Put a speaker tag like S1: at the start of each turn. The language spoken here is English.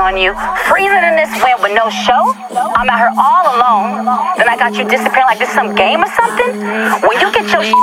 S1: on you, freezing in this wind with no show. I'm out here all alone. Then I got you disappearing like this some game or something. When you get your